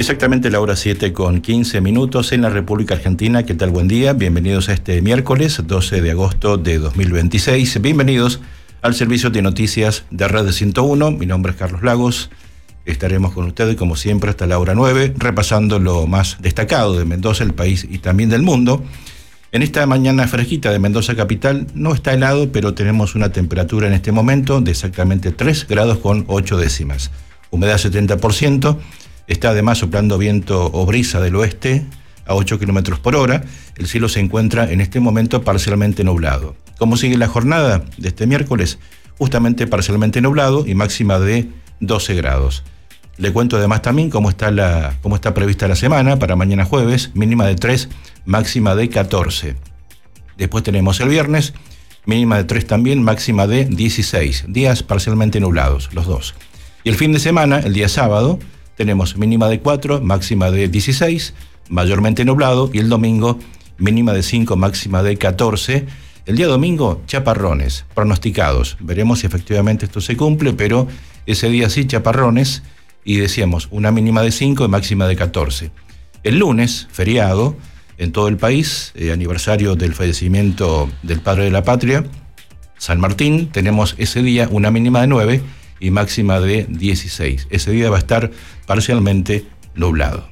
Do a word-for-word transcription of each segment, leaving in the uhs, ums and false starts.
Exactamente la hora siete con quince minutos en la República Argentina. ¿Qué tal? Buen día. Bienvenidos a este miércoles doce de agosto de dos mil veintiséis. Bienvenidos al servicio de noticias de Red ciento uno. Mi nombre es Carlos Lagos. Estaremos con ustedes como siempre hasta la hora nueve, repasando lo más destacado de Mendoza, el país y también del mundo. En esta mañana fresquita de Mendoza capital no está helado, pero tenemos una temperatura en este momento de exactamente tres grados con ocho décimas. Humedad setenta por ciento. Está además soplando viento o brisa del oeste a ocho kilómetros por hora. El cielo se encuentra en este momento parcialmente nublado. ¿Cómo sigue la jornada de este miércoles? Justamente parcialmente nublado y máxima de doce grados. Le cuento además también cómo está, la, cómo está prevista la semana para mañana jueves, mínima de tres, máxima de catorce. Después tenemos el viernes, mínima de tres también, máxima de dieciséis. Días parcialmente nublados, los dos. Y el fin de semana, el día sábado, tenemos mínima de cuatro, máxima de dieciséis, mayormente nublado, y el domingo mínima de cinco, máxima de catorce. El día domingo, chaparrones pronosticados. Veremos si efectivamente esto se cumple, pero ese día sí, chaparrones, y decíamos una mínima de cinco y máxima de catorce. El lunes, feriado en todo el país, eh, aniversario del fallecimiento del padre de la patria, San Martín, tenemos ese día una mínima de nueve y máxima de dieciséis. Ese día va a estar parcialmente nublado.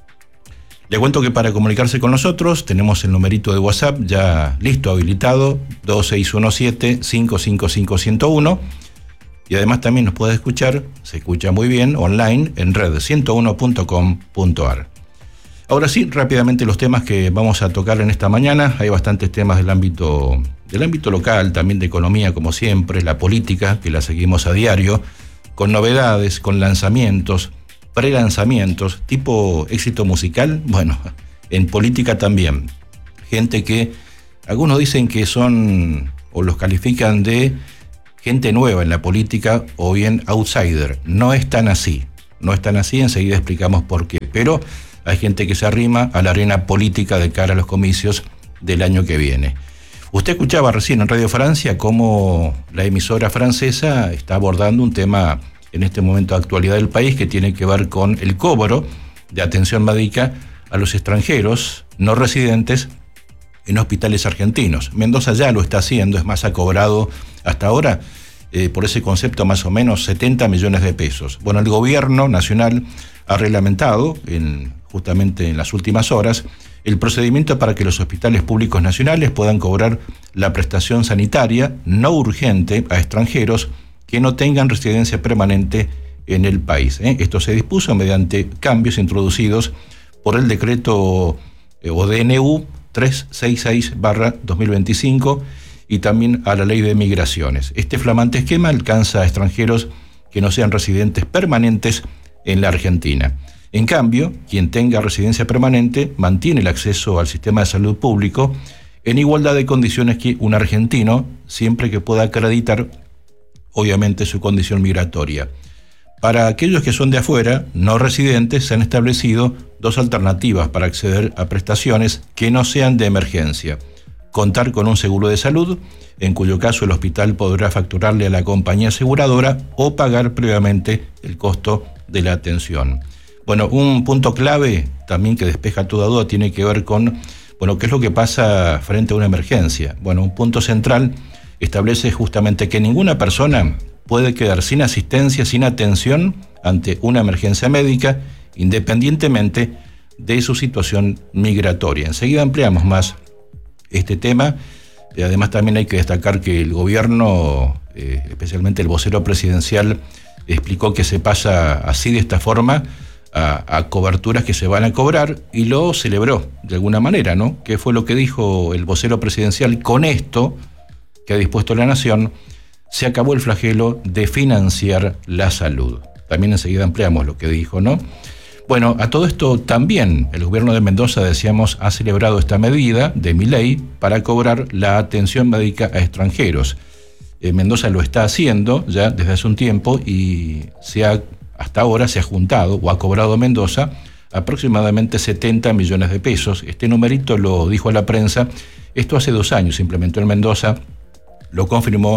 Le cuento que para comunicarse con nosotros tenemos el numerito de WhatsApp ya listo, habilitado, dos seis uno siete, cinco cinco cinco, uno cero uno. Y además también nos puede escuchar, se escucha muy bien, online en red ciento uno punto com punto a r. Ahora sí, rápidamente los temas que vamos a tocar en esta mañana. Hay bastantes temas del ámbito, del ámbito local, también de economía, como siempre, la política, que la seguimos a diario, con novedades, con lanzamientos, pre-lanzamientos, tipo éxito musical. Bueno, en política también. Gente que, algunos dicen que son, o los califican de gente nueva en la política, o bien outsider. No es tan así, no es tan así, enseguida explicamos por qué. Pero hay gente que se arrima a la arena política de cara a los comicios del año que viene. Usted escuchaba recién en Radio Francia cómo la emisora francesa está abordando un tema en este momento de actualidad del país que tiene que ver con el cobro de atención médica a los extranjeros no residentes en hospitales argentinos. Mendoza ya lo está haciendo, es más, ha cobrado hasta ahora eh, por ese concepto más o menos setenta millones de pesos. Bueno, el gobierno nacional ha reglamentado en justamente en las últimas horas, el procedimiento para que los hospitales públicos nacionales puedan cobrar la prestación sanitaria no urgente a extranjeros que no tengan residencia permanente en el país. ¿eh? Esto se dispuso mediante cambios introducidos por el decreto eh, o D N U trescientos sesenta y seis barra dos mil veinticinco y también a la ley de migraciones. Este flamante esquema alcanza a extranjeros que no sean residentes permanentes en la Argentina. En cambio, quien tenga residencia permanente mantiene el acceso al sistema de salud público en igualdad de condiciones que un argentino, siempre que pueda acreditar, obviamente, su condición migratoria. Para aquellos que son de afuera, no residentes, se han establecido dos alternativas para acceder a prestaciones que no sean de emergencia. Contar con un seguro de salud, en cuyo caso el hospital podrá facturarle a la compañía aseguradora o pagar previamente el costo de la atención. Bueno, un punto clave también que despeja toda duda tiene que ver con, bueno, qué es lo que pasa frente a una emergencia. Bueno, un punto central establece justamente que ninguna persona puede quedar sin asistencia, sin atención ante una emergencia médica, independientemente de su situación migratoria. Enseguida ampliamos más este tema. Y además también hay que destacar que el gobierno, eh, especialmente el vocero presidencial, explicó que se pasa así de esta forma A, a coberturas que se van a cobrar y lo celebró de alguna manera, ¿no? ¿Qué fue lo que dijo el vocero presidencial? Con esto que ha dispuesto la Nación, se acabó el flagelo de financiar la salud. También enseguida ampliamos lo que dijo, ¿no? Bueno, a todo esto también el gobierno de Mendoza, decíamos, ha celebrado esta medida de Milei para cobrar la atención médica a extranjeros. Eh, Mendoza lo está haciendo ya desde hace un tiempo y se ha hasta ahora se ha juntado o ha cobrado Mendoza aproximadamente setenta millones de pesos. Este numerito lo dijo a la prensa. Esto hace dos años se implementó en Mendoza, lo confirmó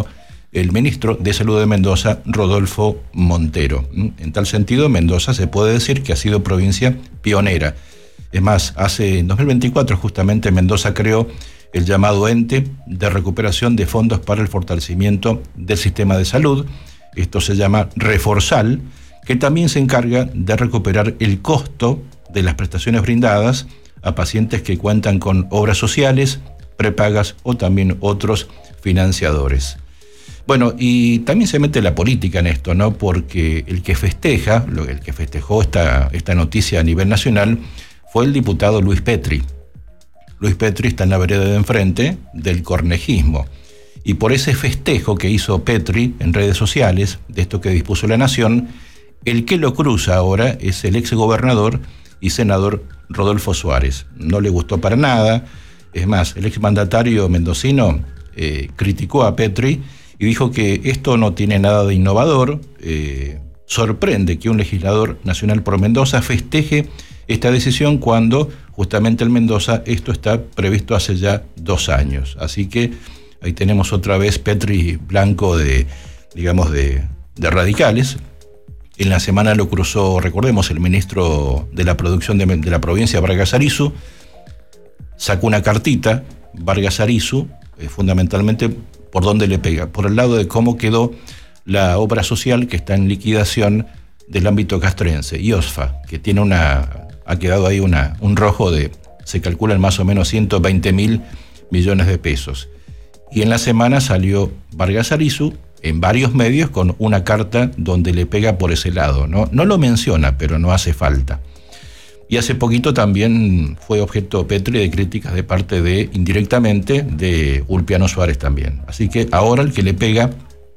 el ministro de Salud de Mendoza, Rodolfo Montero. En tal sentido, Mendoza se puede decir que ha sido provincia pionera. Es más, hace en dos mil veinticuatro justamente Mendoza creó el llamado ente de recuperación de fondos para el fortalecimiento del sistema de salud. Esto se llama Reforsal, que también se encarga de recuperar el costo de las prestaciones brindadas a pacientes que cuentan con obras sociales, prepagas o también otros financiadores. Bueno, y también se mete la política en esto, ¿no? Porque el que festeja, el que festejó esta, esta noticia a nivel nacional fue el diputado Luis Petri. Luis Petri está en la vereda de enfrente del cornejismo. Y por ese festejo que hizo Petri en redes sociales, de esto que dispuso la Nación, el que lo cruza ahora es el exgobernador y senador Rodolfo Suárez. No le gustó para nada. Es más, el exmandatario mendocino eh, criticó a Petri y dijo que esto no tiene nada de innovador. Eh, sorprende que un legislador nacional por Mendoza festeje esta decisión cuando justamente en Mendoza esto está previsto hace ya dos años. Así que ahí tenemos otra vez Petri blanco de, digamos, de, de radicales. En la semana lo cruzó, recordemos, el ministro de la producción de, de la provincia, Vargas Arizu, sacó una cartita, Vargas Arizu, eh, fundamentalmente por dónde le pega, por el lado de cómo quedó la obra social que está en liquidación del ámbito castrense, IOSFA, que tiene una, ha quedado ahí una, un rojo de, se calculan más o menos ciento veinte mil millones de pesos. Y en la semana salió Vargas Arizu en varios medios con una carta donde le pega por ese lado, ¿no? No lo menciona, pero no hace falta. Y hace poquito también fue objeto Petri de críticas de parte de, indirectamente, de Ulpiano Suárez también. Así que ahora el que le pega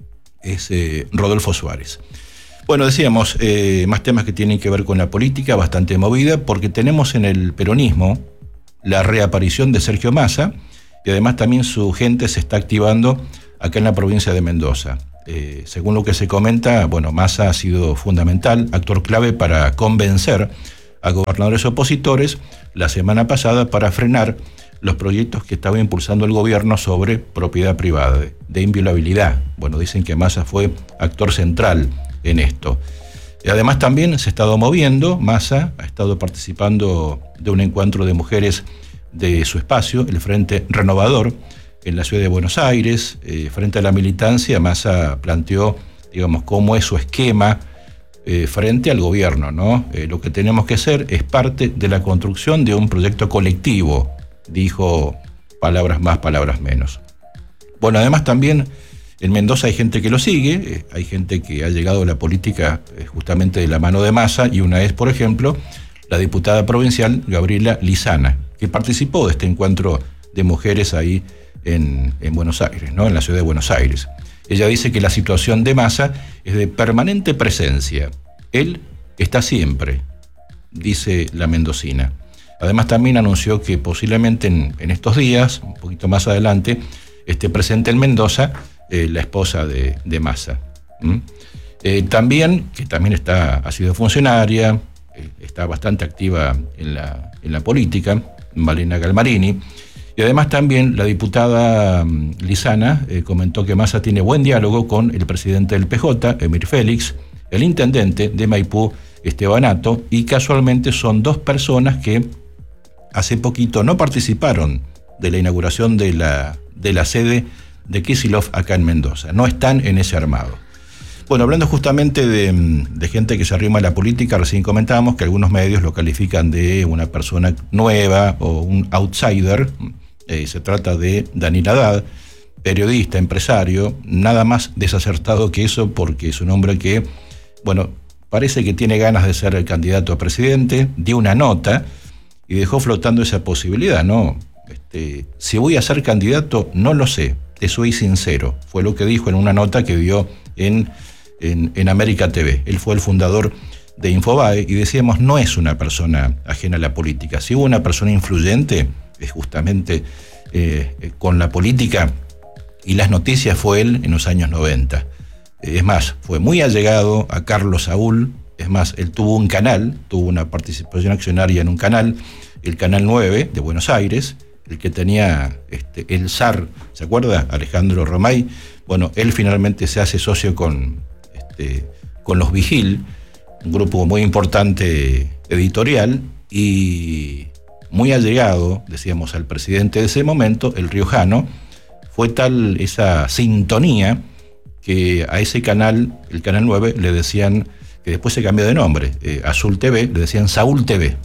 es eh, Rodolfo Suárez. Bueno, decíamos, eh, más temas que tienen que ver con la política, bastante movida, porque tenemos en el peronismo la reaparición de Sergio Massa, y además también su gente se está activando acá en la provincia de Mendoza. Eh, según lo que se comenta, bueno, Massa ha sido fundamental, actor clave para convencer a gobernadores opositores la semana pasada para frenar los proyectos que estaba impulsando el gobierno sobre propiedad privada, de, de inviolabilidad. Bueno, dicen que Massa fue actor central en esto. Y además también se ha estado moviendo, Massa ha estado participando de un encuentro de mujeres de su espacio, el Frente Renovador, en la ciudad de Buenos Aires. Eh, frente a la militancia, Massa planteó, digamos, cómo es su esquema Eh, frente al gobierno, ¿no? Eh, lo que tenemos que hacer es parte de la construcción de un proyecto colectivo, dijo, palabras más, palabras menos. Bueno, además también en Mendoza hay gente que lo sigue, eh, hay gente que ha llegado a la política eh, justamente de la mano de Massa, y una es, por ejemplo, la diputada provincial Gabriela Lizana, que participó de este encuentro de mujeres ahí en, en Buenos Aires, ¿no? En la ciudad de Buenos Aires. Ella dice que la situación de Massa es de permanente presencia. Él está siempre, dice la mendocina. Además también anunció que posiblemente en, en estos días, un poquito más adelante, esté presente en Mendoza eh, la esposa de, de Massa. ¿Mm? Eh, también, que también está, ha sido funcionaria, eh, está bastante activa en la, en la política, Malena Galmarini. Y además también la diputada Lizana eh, comentó que Massa tiene buen diálogo con el presidente del P J, Emir Félix, el intendente de Maipú, Estebanato, y casualmente son dos personas que hace poquito no participaron de la inauguración de la, de la sede de Kicillof acá en Mendoza, no están en ese armado. Bueno, hablando justamente de, de gente que se arrima a la política, recién comentábamos que algunos medios lo califican de una persona nueva o un outsider. Eh, se trata de Daniel Haddad, periodista, empresario, nada más desacertado que eso, porque es un hombre que, bueno, parece que tiene ganas de ser el candidato a presidente, dio una nota y dejó flotando esa posibilidad, ¿no? Este, si voy a ser candidato, no lo sé, te soy sincero, fue lo que dijo en una nota que dio en, en, en América T V. Él fue el fundador de Infobae y decíamos, no es una persona ajena a la política. Si hubo una persona influyente, es justamente eh, con la política y las noticias, fue él en los años noventa. Es más, fue muy allegado a Carlos Saúl. Es más, él tuvo un canal, tuvo una participación accionaria en un canal, el Canal nueve de Buenos Aires, el que tenía este, el zar, ¿se acuerda? Alejandro Romay. Bueno, él finalmente se hace socio con, este, con Los Vigil, un grupo muy importante editorial y muy allegado, decíamos, al presidente de ese momento, el riojano. Fue tal esa sintonía que a ese canal, el Canal nueve, le decían, que después se cambió de nombre, eh, Azul T V, le decían Saúl T V.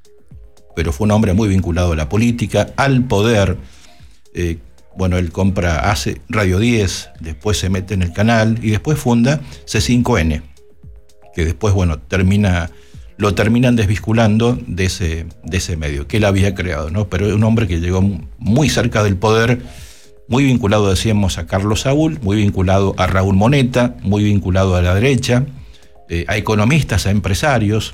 Pero fue un hombre muy vinculado a la política, al poder. Eh, bueno, él compra, hace Radio diez, después se mete en el canal y después funda C cinco N, que después, bueno, termina, lo terminan desvinculando de ese, de ese medio que él había creado, ¿no? Pero es un hombre que llegó muy cerca del poder, muy vinculado, decíamos, a Carlos Saúl, muy vinculado a Raúl Moneta, muy vinculado a la derecha, eh, a economistas, a empresarios.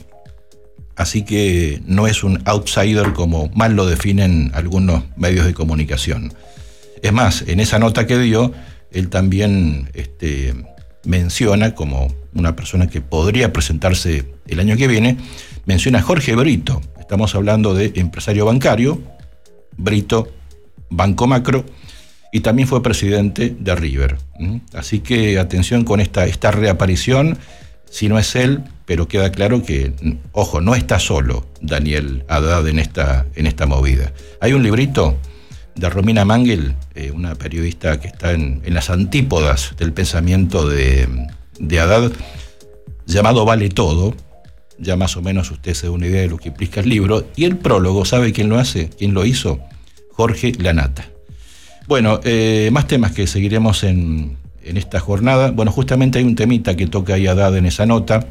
Así que no es un outsider como mal lo definen algunos medios de comunicación. Es más, en esa nota que dio, él también este, menciona como una persona que podría presentarse el año que viene, menciona a Jorge Brito. Estamos hablando de empresario bancario, Brito, Banco Macro, y también fue presidente de River. Así que atención con esta, esta reaparición, si no es él, pero queda claro que, ojo, no está solo Daniel Haddad en esta, en esta movida. Hay un librito de Romina Mangel, eh, una periodista que está en, en las antípodas del pensamiento de, de Haddad, llamado Vale Todo. Ya más o menos usted se da una idea de lo que implica el libro. Y el prólogo, ¿sabe quién lo hace? ¿Quién lo hizo? Jorge Lanata. Bueno, eh, más temas que seguiremos en, en esta jornada. Bueno, justamente hay un temita que toca ahí Haddad en esa nota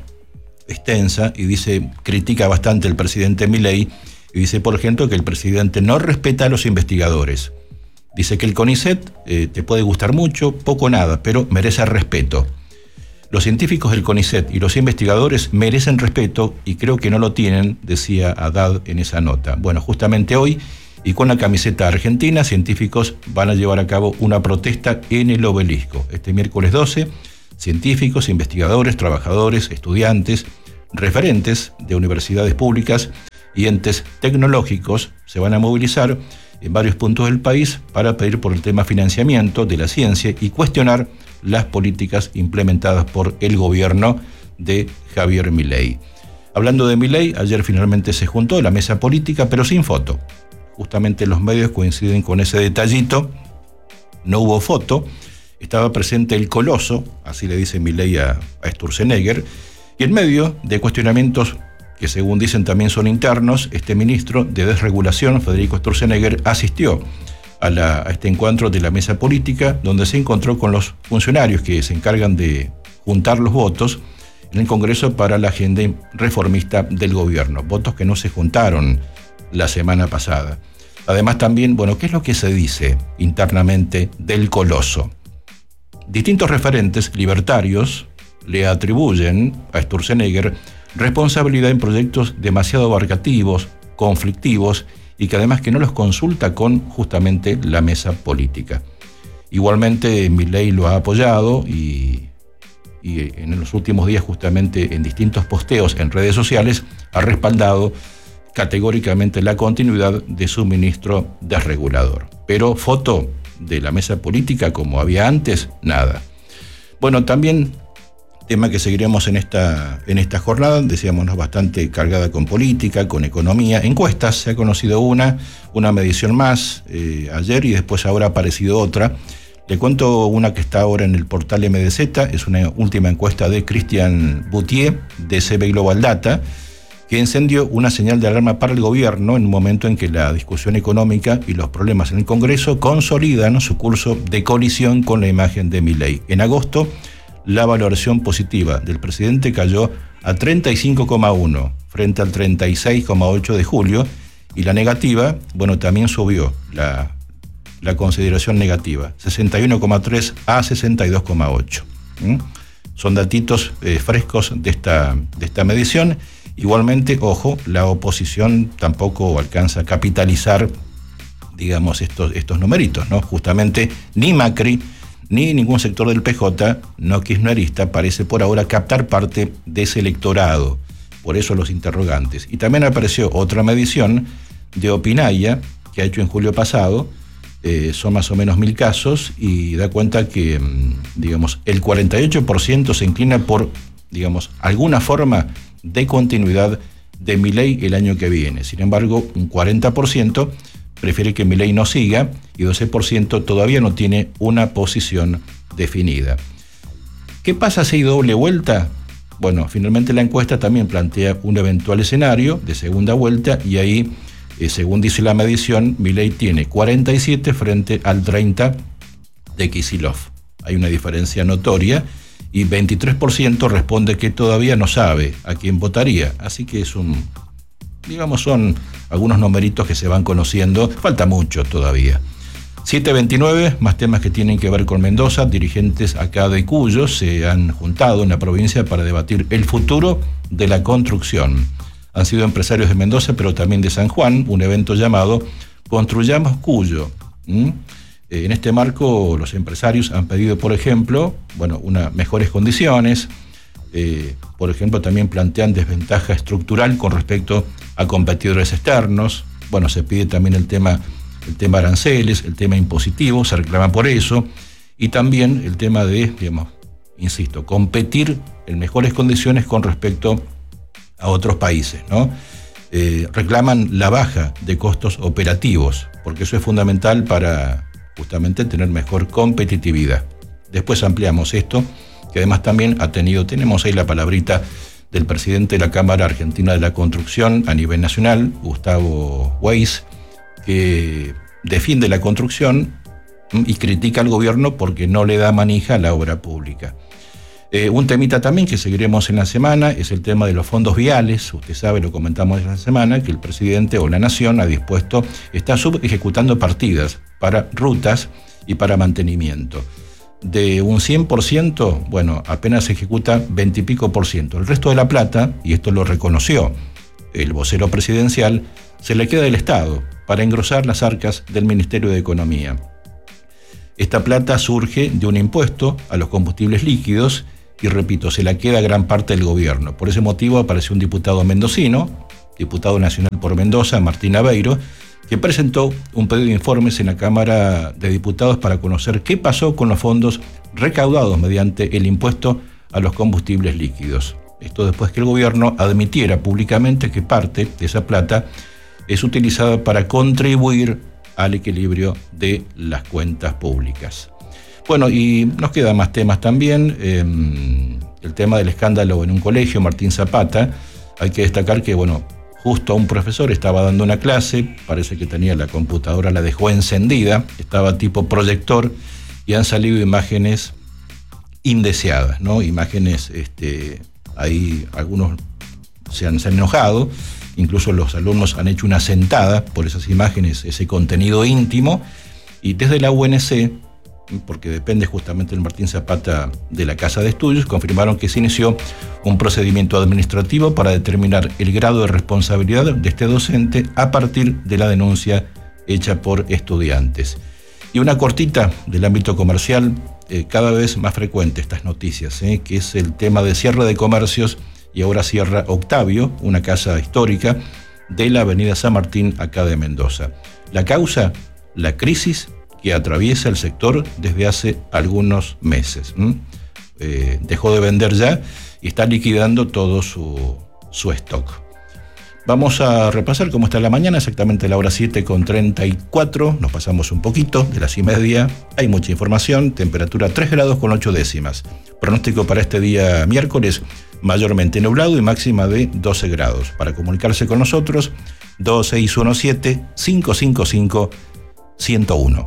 extensa y dice, critica bastante el presidente Milei y dice, por ejemplo, que el presidente no respeta a los investigadores. Dice que el CONICET eh, te puede gustar mucho, poco o nada, pero merece respeto. Los científicos del CONICET y los investigadores merecen respeto y creo que no lo tienen, decía Haddad en esa nota. Bueno, justamente hoy, y con la camiseta argentina, científicos van a llevar a cabo una protesta en el Obelisco. Este miércoles doce, científicos, investigadores, trabajadores, estudiantes, referentes de universidades públicas y entes tecnológicos se van a movilizar en varios puntos del país para pedir por el tema financiamiento de la ciencia y cuestionar las políticas implementadas por el gobierno de Javier Milei. Hablando de Milei, ayer finalmente se juntó la mesa política, pero sin foto. Justamente los medios coinciden con ese detallito. No hubo foto. Estaba presente el coloso, así le dice Milei a, a Sturzenegger, y en medio de cuestionamientos que según dicen también son internos, este ministro de Desregulación, Federico Sturzenegger, asistió a, la, a este encuentro de la mesa política, donde se encontró con los funcionarios que se encargan de juntar los votos en el Congreso para la agenda reformista del gobierno, votos que no se juntaron la semana pasada. Además también, bueno, ¿qué es lo que se dice internamente del coloso? Distintos referentes libertarios le atribuyen a Sturzenegger responsabilidad en proyectos demasiado abarcativos, conflictivos y que además que no los consulta con justamente la mesa política. Igualmente Milei lo ha apoyado y, y en los últimos días justamente en distintos posteos en redes sociales ha respaldado categóricamente la continuidad de su ministro desregulador. Pero foto de la mesa política como había antes, nada. Bueno, también tema que seguiremos en esta, en esta jornada, decíamos, ¿no?, bastante cargada con política, con economía. Encuestas, se ha conocido una, una medición más eh, ayer y después ahora ha aparecido otra. Le cuento una que está ahora en el portal M D Z, es una última encuesta de Christian Boutier de C B Global Data, que encendió una señal de alarma para el gobierno en un momento en que la discusión económica y los problemas en el Congreso consolidan su curso de colisión con la imagen de Milei. En agosto, la valoración positiva del presidente cayó a treinta y cinco coma uno frente al treinta y seis coma ocho de julio y la negativa, bueno, también subió la, la consideración negativa, sesenta y uno coma tres a sesenta y dos coma ocho. ¿Mm? Son datitos eh, frescos de esta, de esta medición. Igualmente, ojo, la oposición tampoco alcanza a capitalizar, digamos, estos, estos numeritos, ¿no? Justamente ni Macri ni ningún sector del P J no kirchnerista parece por ahora captar parte de ese electorado. Por eso los interrogantes. Y también apareció otra medición de Opinaya que ha hecho en julio pasado, eh, son más o menos mil casos, y da cuenta que, digamos, el cuarenta y ocho por ciento se inclina por, digamos, alguna forma de continuidad de Milei el año que viene. Sin embargo, un cuarenta por ciento prefiere que Milei no siga y doce por ciento todavía no tiene una posición definida. ¿Qué pasa si hay doble vuelta? Bueno, finalmente la encuesta también plantea un eventual escenario de segunda vuelta, y ahí, eh, según dice la medición, Milei tiene cuarenta y siete frente al treinta de Kicillof. Hay una diferencia notoria, y veintitrés por ciento responde que todavía no sabe a quién votaría. Así que es un, digamos, son algunos numeritos que se van conociendo. Falta mucho todavía. siete veintinueve, más temas que tienen que ver con Mendoza. Dirigentes acá de Cuyo se han juntado en la provincia para debatir el futuro de la construcción. Han sido empresarios de Mendoza, pero también de San Juan, un evento llamado Construyamos Cuyo. ¿Mm? En este marco, los empresarios han pedido, por ejemplo, bueno, unas mejores condiciones. Eh, por ejemplo, también plantean desventaja estructural con respecto a competidores externos. Bueno, se pide también el tema, el tema aranceles, el tema impositivo, se reclama por eso. Y también el tema de, digamos, insisto, competir en mejores condiciones con respecto a otros países, ¿no? Eh, reclaman la baja de costos operativos, porque eso es fundamental para justamente tener mejor competitividad. Después ampliamos esto, que además también ha tenido, tenemos ahí la palabrita del presidente de la Cámara Argentina de la Construcción a nivel nacional, Gustavo Weiss, que defiende la construcción y critica al gobierno porque no le da manija a la obra pública. Eh, un temita también que seguiremos en la semana es el tema de los fondos viales. Usted sabe, lo comentamos en la semana, que el presidente o la nación ha dispuesto, está subejecutando partidas para rutas y para mantenimiento. De un cien por ciento, bueno, apenas se ejecuta veinte y pico por ciento. El resto de la plata, y esto lo reconoció el vocero presidencial, se le queda del Estado para engrosar las arcas del Ministerio de Economía. Esta plata surge de un impuesto a los combustibles líquidos y, repito, se la queda gran parte del gobierno. Por ese motivo apareció un diputado mendocino, diputado nacional por Mendoza, Martín Aveiro, que presentó un pedido de informes en la Cámara de Diputados para conocer qué pasó con los fondos recaudados mediante el impuesto a los combustibles líquidos. Esto después que el gobierno admitiera públicamente que parte de esa plata es utilizada para contribuir al equilibrio de las cuentas públicas. Bueno, y nos quedan más temas también. Eh, el tema del escándalo en un colegio, Martín Zapata. Hay que destacar que, bueno, justo a un profesor estaba dando una clase, parece que tenía la computadora, la dejó encendida, estaba tipo proyector, y han salido imágenes indeseadas, ¿no? Imágenes, este, ahí algunos se han, se han enojado, incluso los alumnos han hecho una sentada por esas imágenes, ese contenido íntimo, y desde la U N C, porque depende justamente del Martín Zapata de la Casa de Estudios, confirmaron que se inició un procedimiento administrativo para determinar el grado de responsabilidad de este docente a partir de la denuncia hecha por estudiantes. Y una cortita del ámbito comercial, eh, cada vez más frecuente estas noticias, eh, que es el tema de cierre de comercios, y ahora cierra Octavio, una casa histórica de la avenida San Martín, acá de Mendoza. La causa, la crisis que atraviesa el sector desde hace algunos meses. ¿Mm? Eh, dejó de vender ya y está liquidando todo su, su stock. Vamos a repasar cómo está la mañana, exactamente a la hora siete con treinta y cuatro. Nos pasamos un poquito de las y media. Hay mucha información. Temperatura tres grados con ocho décimas. Pronóstico para este día miércoles, mayormente nublado y máxima de doce grados. Para comunicarse con nosotros, dos seis uno siete, cinco cinco cinco, uno cero uno.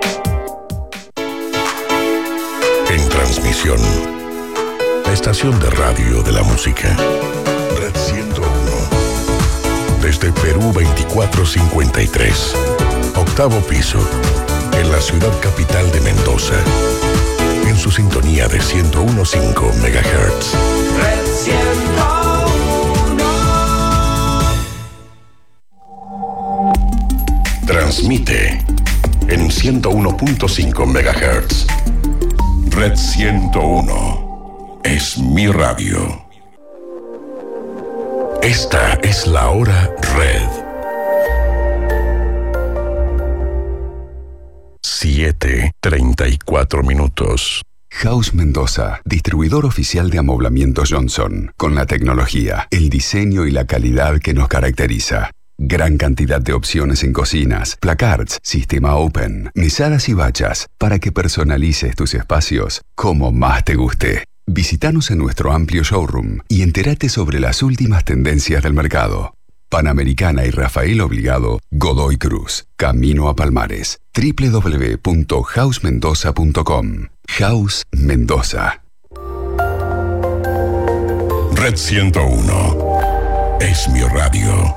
En transmisión, la estación de radio de la música. Red ciento uno. Desde Perú veinticuatro cincuenta y tres. Octavo piso. En la ciudad capital de Mendoza. En su sintonía de ciento uno punto cinco megahertz. Red ciento uno. Transmite en ciento uno punto cinco megahertz. Red ciento uno es mi radio. Esta es la hora Red. veinte, treinta y cuatro minutos. House Mendoza, distribuidor oficial de amoblamiento Johnson, con la tecnología, el diseño y la calidad que nos caracteriza. Gran cantidad de opciones en cocinas, placards, sistema open, mesadas y bachas, para que personalices tus espacios como más te guste. Visítanos en nuestro amplio showroom y entérate sobre las últimas tendencias del mercado. Panamericana y Rafael Obligado, Godoy Cruz, Camino a Palmares. doble u doble u doble u punto house mendoza punto com. House Mendoza. Red ciento uno. Es mi radio.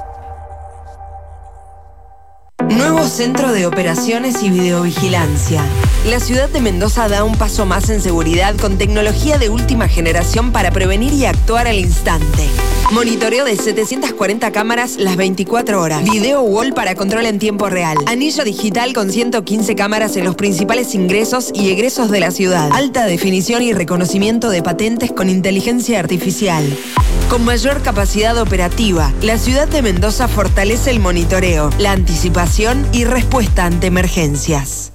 Nuevo Centro de Operaciones y Videovigilancia. La ciudad de Mendoza da un paso más en seguridad con tecnología de última generación para prevenir y actuar al instante. Monitoreo de setecientas cuarenta cámaras las veinticuatro horas. Video wall para control en tiempo real. Anillo digital con ciento quince cámaras en los principales ingresos y egresos de la ciudad. Alta definición y reconocimiento de patentes con inteligencia artificial. Con mayor capacidad operativa, la ciudad de Mendoza fortalece el monitoreo, la anticipación y respuesta ante emergencias.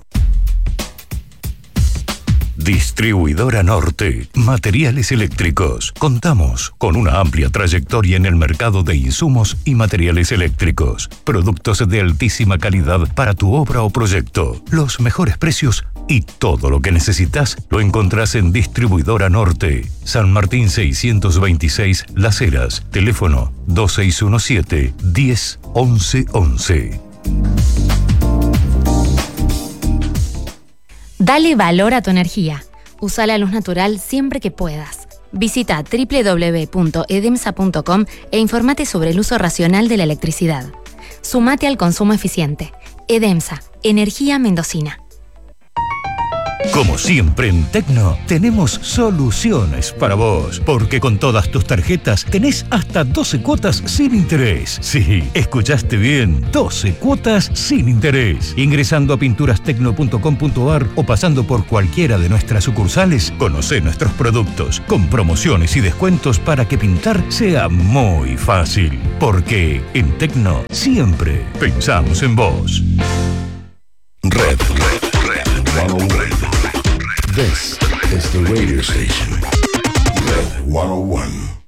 Distribuidora Norte, materiales eléctricos. Contamos con una amplia trayectoria en el mercado de insumos y materiales eléctricos. Productos de altísima calidad para tu obra o proyecto. Los mejores precios y todo lo que necesitas lo encontrás en Distribuidora Norte. San Martín seiscientos veintiséis Las Heras. Teléfono dos seis uno siete, diez, once, once. Dale valor a tu energía. Usa la luz natural siempre que puedas. Visita doble u doble u doble u punto edemsa punto com e informate sobre el uso racional de la electricidad. Sumate al consumo eficiente. Edemsa, energía mendocina. Como siempre en Tecno, tenemos soluciones para vos, porque con todas tus tarjetas tenés hasta doce cuotas sin interés. Sí, escuchaste bien, doce cuotas sin interés. Ingresando a pinturas tecno punto com punto ar o pasando por cualquiera de nuestras sucursales, conocé nuestros productos con promociones y descuentos para que pintar sea muy fácil. Porque en Tecno siempre pensamos en vos. Red, red, red, red, red. This is the radio station. Red ciento uno.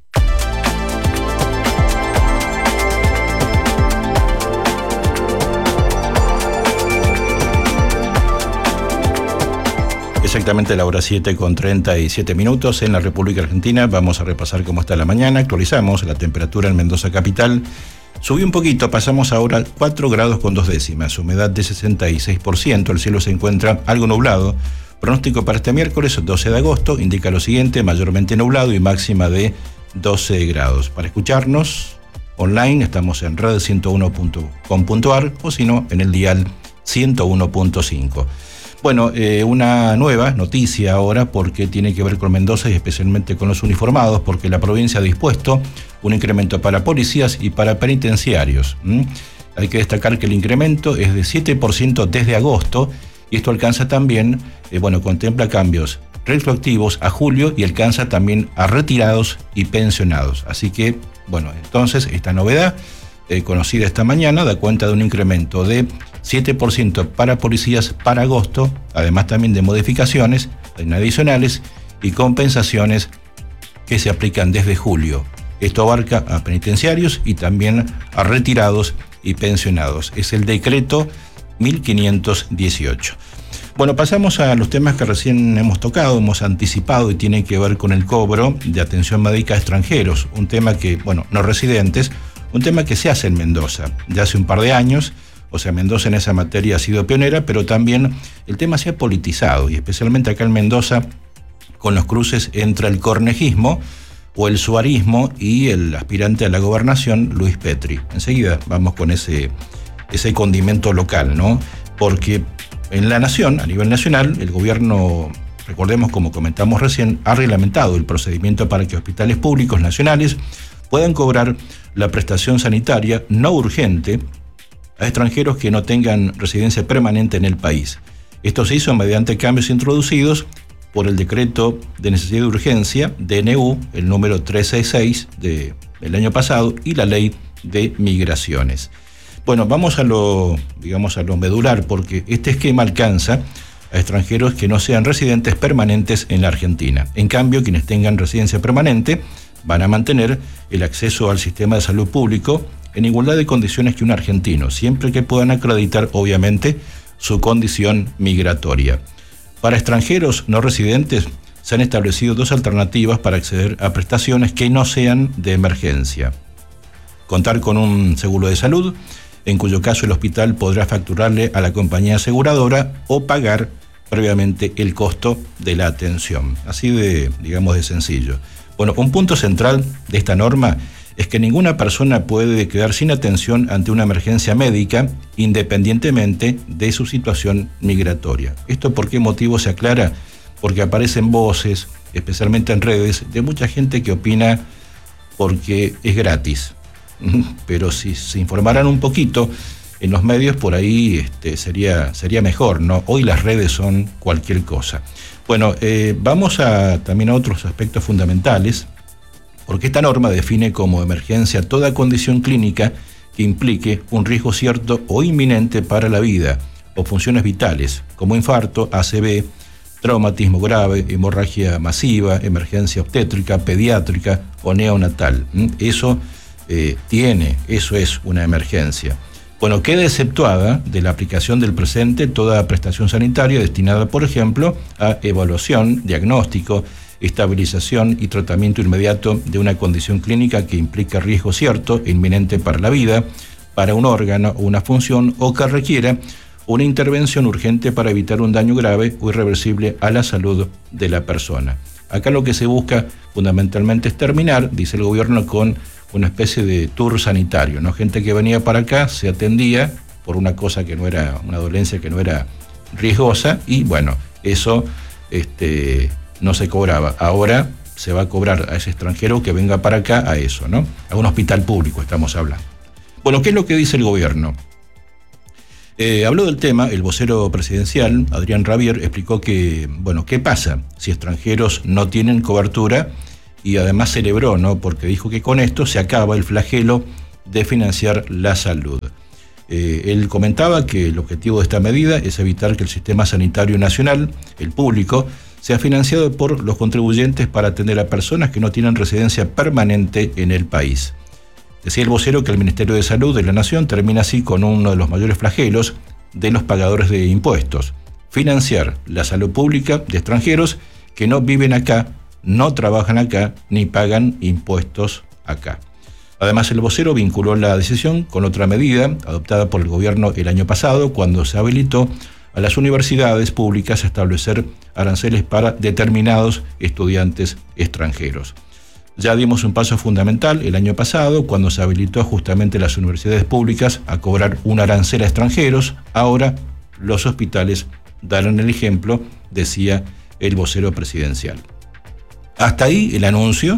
Exactamente la hora siete con treinta y siete minutos en la República Argentina. Vamos a repasar cómo está la mañana. Actualizamos la temperatura en Mendoza capital. Subió un poquito, pasamos ahora a cuatro grados con dos décimas, humedad de sesenta y seis por ciento, el cielo se encuentra algo nublado. Pronóstico para este miércoles doce de agosto indica lo siguiente: mayormente nublado y máxima de doce grados. Para escucharnos online estamos en red ciento uno punto com punto ar o si no en el dial ciento uno punto cinco. Bueno, eh, una nueva noticia ahora porque tiene que ver con Mendoza y especialmente con los uniformados, porque la provincia ha dispuesto un incremento para policías y para penitenciarios. ¿Mm? Hay que destacar que el incremento es de siete por ciento desde agosto y esto alcanza también, eh, bueno, contempla cambios retroactivos a julio y alcanza también a retirados y pensionados. Así que, bueno, entonces esta novedad eh, conocida esta mañana da cuenta de un incremento de siete por ciento para policías para agosto, además también de modificaciones adicionales y compensaciones que se aplican desde julio. Esto abarca a penitenciarios y también a retirados y pensionados. Es el decreto mil quinientos dieciocho. Bueno, pasamos a los temas que recién hemos tocado, hemos anticipado y tienen que ver con el cobro de atención médica a extranjeros, un tema que, bueno, no residentes, un tema que se hace en Mendoza de hace un par de años. O sea, Mendoza en esa materia ha sido pionera, pero también el tema se ha politizado, y especialmente acá en Mendoza, con los cruces entre el cornejismo o el suarismo y el aspirante a la gobernación, Luis Petri. Enseguida vamos con ese, ese condimento local, ¿no? Porque en la nación, a nivel nacional, el gobierno, recordemos como comentamos recién, ha reglamentado el procedimiento para que hospitales públicos nacionales puedan cobrar la prestación sanitaria no urgente a extranjeros que no tengan residencia permanente en el país. Esto se hizo mediante cambios introducidos por el decreto de necesidad de urgencia, D N U, el número trescientos sesenta y seis de, del año pasado, y la ley de migraciones. Bueno, vamos a lo, digamos, a lo medular, porque este esquema alcanza a extranjeros que no sean residentes permanentes en la Argentina. En cambio, quienes tengan residencia permanente van a mantener el acceso al sistema de salud público en igualdad de condiciones que un argentino, siempre que puedan acreditar, obviamente, su condición migratoria. Para extranjeros no residentes, se han establecido dos alternativas para acceder a prestaciones que no sean de emergencia. Contar con un seguro de salud, en cuyo caso el hospital podrá facturarle a la compañía aseguradora o pagar previamente el costo de la atención. Así de, digamos, de sencillo. Bueno, un punto central de esta norma es que ninguna persona puede quedar sin atención ante una emergencia médica independientemente de su situación migratoria. ¿Esto por qué motivo se aclara? Porque aparecen voces, especialmente en redes, de mucha gente que opina porque es gratis. Pero si se informaran un poquito en los medios, por ahí este, sería, sería mejor, ¿no? Hoy las redes son cualquier cosa. Bueno, eh, vamos a, también a otros aspectos fundamentales, porque esta norma define como emergencia toda condición clínica que implique un riesgo cierto o inminente para la vida o funciones vitales, como infarto, A C V, traumatismo grave, hemorragia masiva, emergencia obstétrica, pediátrica o neonatal. Eso eh, tiene, eso es una emergencia. Bueno, queda exceptuada de la aplicación del presente toda prestación sanitaria destinada, por ejemplo, a evaluación, diagnóstico, estabilización y tratamiento inmediato de una condición clínica que implica riesgo cierto e inminente para la vida, para un órgano o una función, o que requiera una intervención urgente para evitar un daño grave o irreversible a la salud de la persona. Acá lo que se busca fundamentalmente es terminar, dice el gobierno, con una especie de tour sanitario, ¿no? Gente que venía para acá, se atendía por una cosa que no era, una dolencia que no era riesgosa, y bueno, eso este, no se cobraba. Ahora se va a cobrar a ese extranjero que venga para acá a eso, ¿no? A un hospital público estamos hablando. Bueno, ¿qué es lo que dice el gobierno? Eh, habló del tema el vocero presidencial, Adrián Rabier, explicó que, bueno, ¿qué pasa si extranjeros no tienen cobertura? Y además celebró, ¿no? Porque dijo que con esto se acaba el flagelo de financiar la salud. Eh, él comentaba que el objetivo de esta medida es evitar que el sistema sanitario nacional, el público, sea financiado por los contribuyentes para atender a personas que no tienen residencia permanente en el país. Decía el vocero que el Ministerio de Salud de la Nación termina así con uno de los mayores flagelos de los pagadores de impuestos: financiar la salud pública de extranjeros que no viven acá, no trabajan acá, ni pagan impuestos acá. Además, el vocero vinculó la decisión con otra medida adoptada por el gobierno el año pasado, cuando se habilitó a las universidades públicas a establecer aranceles para determinados estudiantes extranjeros. Ya dimos un paso fundamental el año pasado, cuando se habilitó justamente las universidades públicas a cobrar un arancel a extranjeros. Ahora los hospitales darán el ejemplo, decía el vocero presidencial. Hasta ahí el anuncio,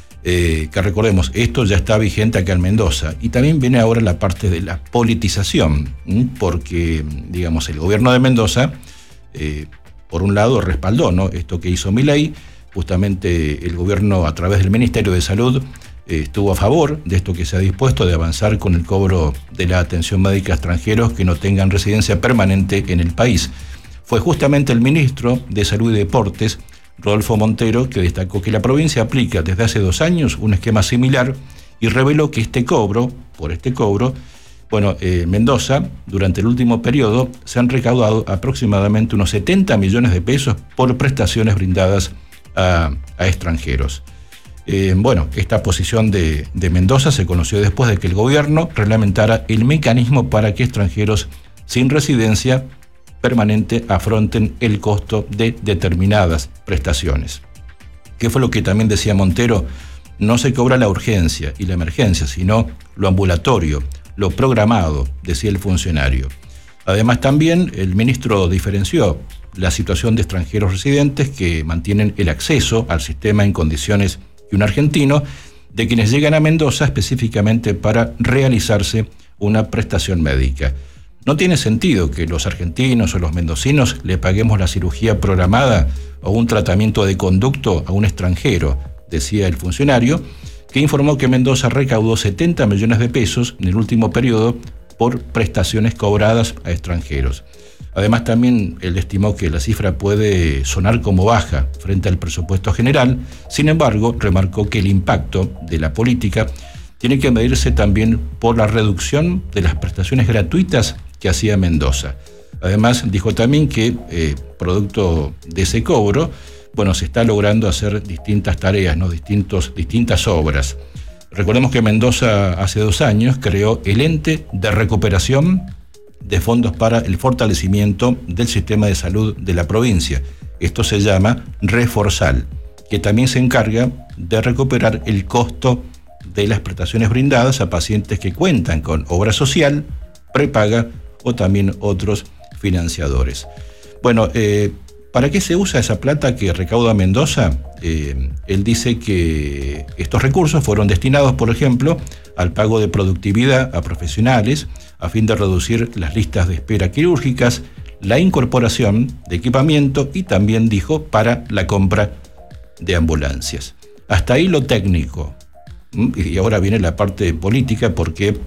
eh, que recordemos, esto ya está vigente acá en Mendoza, y también viene ahora la parte de la politización, ¿m? porque, digamos, el gobierno de Mendoza, eh, por un lado, respaldó, ¿no?, esto que hizo Milei. Justamente el gobierno, a través del Ministerio de Salud, eh, estuvo a favor de esto que se ha dispuesto, de avanzar con el cobro de la atención médica a extranjeros que no tengan residencia permanente en el país. Fue justamente el ministro de Salud y Deportes, Rodolfo Montero, que destacó que la provincia aplica desde hace dos años un esquema similar y reveló que este cobro, por este cobro, bueno, en eh, Mendoza, durante el último periodo, se han recaudado aproximadamente unos setenta millones de pesos por prestaciones brindadas a, a extranjeros. Eh, bueno, esta posición de, de Mendoza se conoció después de que el gobierno reglamentara el mecanismo para que extranjeros sin residencia permanente afronten el costo de determinadas prestaciones. ¿Qué fue lo que también decía Montero? No se cobra la urgencia y la emergencia, sino lo ambulatorio, lo programado, decía el funcionario. Además, también el ministro diferenció la situación de extranjeros residentes que mantienen el acceso al sistema en condiciones que un argentino, de quienes llegan a Mendoza específicamente para realizarse una prestación médica. No tiene sentido que los argentinos o los mendocinos le paguemos la cirugía programada o un tratamiento de conducto a un extranjero, decía el funcionario, que informó que Mendoza recaudó setenta millones de pesos en el último periodo por prestaciones cobradas a extranjeros. Además, también él estimó que la cifra puede sonar como baja frente al presupuesto general. Sin embargo, remarcó que el impacto de la política tiene que medirse también por la reducción de las prestaciones gratuitas que hacía Mendoza. Además, dijo también que, eh, producto de ese cobro, bueno, se está logrando hacer distintas tareas, ¿no? Distintos, distintas obras. Recordemos que Mendoza hace dos años creó el ente de recuperación de fondos para el fortalecimiento del sistema de salud de la provincia. Esto se llama Reforsal, que también se encarga de recuperar el costo de las prestaciones brindadas a pacientes que cuentan con obra social, prepaga o también otros financiadores. Bueno, eh, ¿para qué se usa esa plata que recauda Mendoza? Eh, él dice que estos recursos fueron destinados, por ejemplo, al pago de productividad a profesionales a fin de reducir las listas de espera quirúrgicas, la incorporación de equipamiento y también, dijo, para la compra de ambulancias. Hasta ahí lo técnico. Y ahora viene la parte política, porque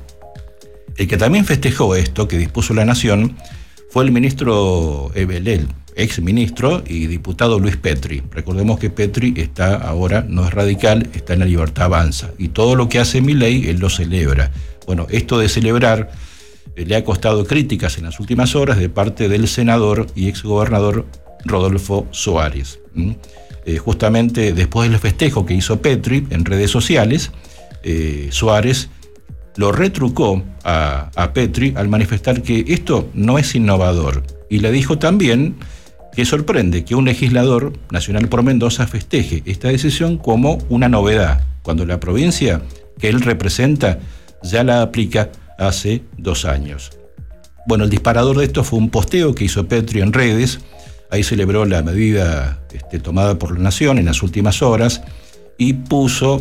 el que también festejó esto que dispuso la Nación fue el ministro, el ex ministro y diputado Luis Petri. Recordemos que Petri está ahora, no es radical, está en la Libertad Avanza. Y todo lo que hace Milei, él lo celebra. Bueno, esto de celebrar eh, le ha costado críticas en las últimas horas de parte del senador y exgobernador Rodolfo Suárez. ¿Mm? Eh, justamente después del festejo que hizo Petri en redes sociales, eh, Suárez lo retrucó a, a Petri al manifestar que esto no es innovador, y le dijo también que sorprende que un legislador nacional por Mendoza festeje esta decisión como una novedad, cuando la provincia que él representa ya la aplica hace dos años. Bueno, el disparador de esto fue un posteo que hizo Petri en redes. Ahí celebró la medida este, tomada por la Nación en las últimas horas y puso,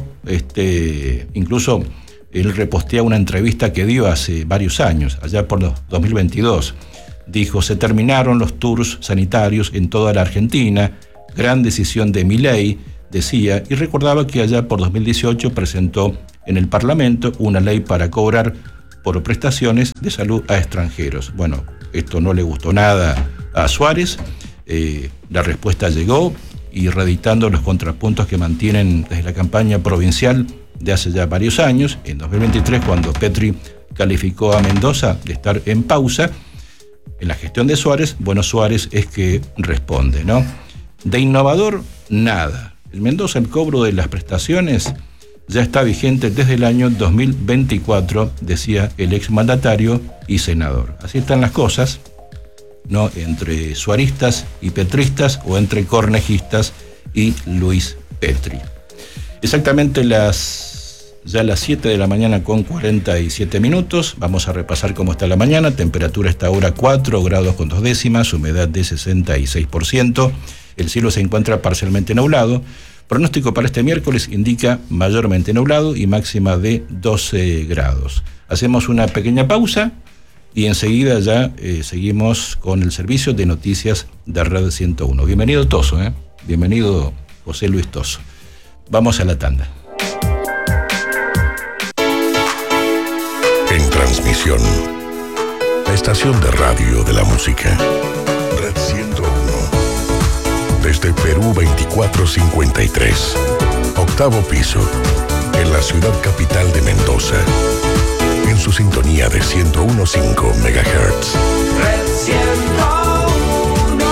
este, incluso él repostea una entrevista que dio hace varios años, allá por dos mil veintidós. Dijo: se terminaron los tours sanitarios en toda la Argentina, gran decisión de Milei, decía, y recordaba que allá por dos mil dieciocho presentó en el Parlamento una ley para cobrar por prestaciones de salud a extranjeros. Bueno, esto no le gustó nada a Suárez. Eh, la respuesta llegó, y reeditando los contrapuntos que mantienen desde la campaña provincial de hace ya varios años, en dos mil veintitrés, cuando Petri calificó a Mendoza de estar en pausa en la gestión de Suárez, bueno, Suárez es que responde, ¿no? De innovador, nada. En Mendoza el cobro de las prestaciones ya está vigente desde el año dos mil veinticuatro, decía el exmandatario y senador. Así están las cosas, ¿no? Entre suaristas y petristas, o entre cornejistas y Luis Petri. Exactamente las, ya las siete de la mañana con cuarenta y siete minutos. Vamos a repasar cómo está la mañana. Temperatura está ahora cuatro grados con dos décimas, humedad de sesenta y seis por ciento. El cielo se encuentra parcialmente nublado. Pronóstico para este miércoles indica mayormente nublado y máxima de doce grados. Hacemos una pequeña pausa y enseguida ya eh, seguimos con el servicio de noticias de Red ciento uno. Bienvenido Toso, ¿eh? Bienvenido José Luis Toso. Vamos a la tanda. En transmisión, la estación de radio de la música. Red ciento uno. Desde Perú veinticuatro cincuenta y tres. Octavo piso. En la ciudad capital de Mendoza. En su sintonía de ciento uno punto cinco megahertz. Red ciento uno.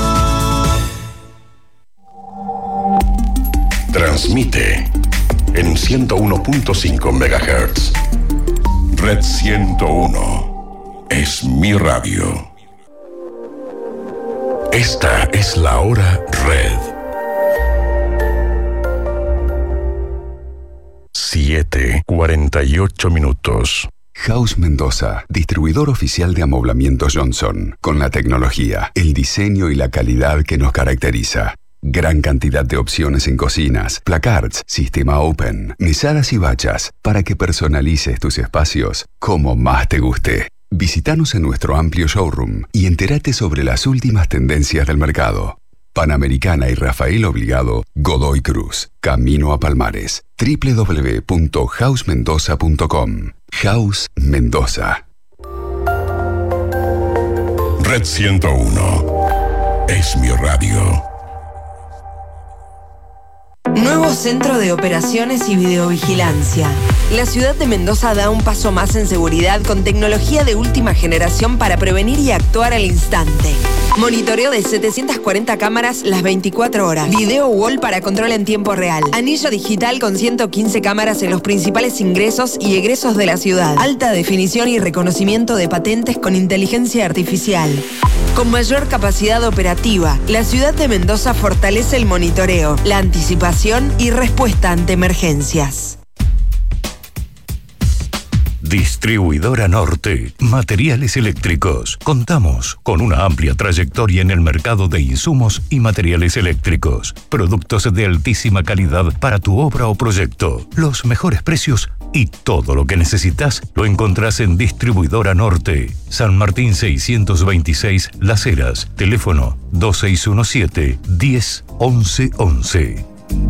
Transmite en ciento uno punto cinco megahertz. Red ciento uno. Es mi radio. Esta es la hora Red. siete cuarenta y ocho minutos. House Mendoza, distribuidor oficial de amoblamiento Johnson, con la tecnología, el diseño y la calidad que nos caracteriza. Gran cantidad de opciones en cocinas, placards, sistema open, mesadas y bachas, para que personalices tus espacios como más te guste. Visítanos en nuestro amplio showroom y entérate sobre las últimas tendencias del mercado. Panamericana y Rafael Obligado, Godoy Cruz, Camino a Palmares. doble u doble u doble u punto house mendoza punto com. House Mendoza. Red ciento uno. Es mi radio. Nuevo Centro de Operaciones y Videovigilancia. La ciudad de Mendoza da un paso más en seguridad con tecnología de última generación para prevenir y actuar al instante. Monitoreo de setecientas cuarenta cámaras las veinticuatro horas. Video wall para control en tiempo real. Anillo digital con ciento quince cámaras en los principales ingresos y egresos de la ciudad. Alta definición y reconocimiento de patentes con inteligencia artificial. Con mayor capacidad operativa, la ciudad de Mendoza fortalece el monitoreo, la anticipación y respuesta ante emergencias. Distribuidora Norte, materiales eléctricos. Contamos con una amplia trayectoria en el mercado de insumos y materiales eléctricos. Productos de altísima calidad para tu obra o proyecto. Los mejores precios y todo lo que necesitas lo encontrás en Distribuidora Norte. San Martín seiscientos veintiséis Las Heras. Teléfono dos seis uno siete, diez, once, once.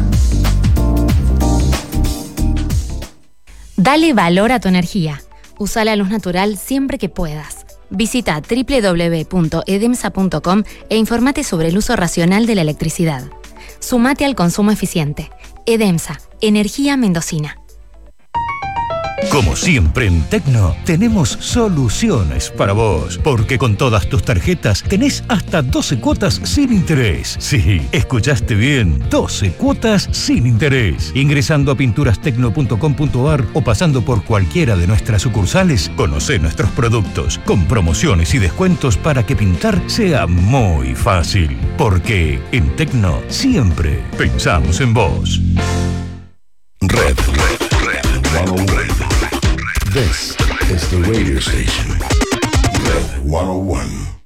Dale valor a tu energía. Usa la luz natural siempre que puedas. Visita doble u doble u doble u punto edemsa punto com e informate sobre el uso racional de la electricidad. Sumate al consumo eficiente. Edemsa, energía mendocina. Como siempre en Tecno, tenemos soluciones para vos, porque con todas tus tarjetas tenés hasta doce cuotas sin interés. Sí, escuchaste bien, doce cuotas sin interés. Ingresando a pinturas tecno punto com punto ar o pasando por cualquiera de nuestras sucursales, conocé nuestros productos con promociones y descuentos para que pintar sea muy fácil. Porque en Tecno siempre pensamos en vos. Red, red, red, red, red. This is the radio station. Red ciento uno.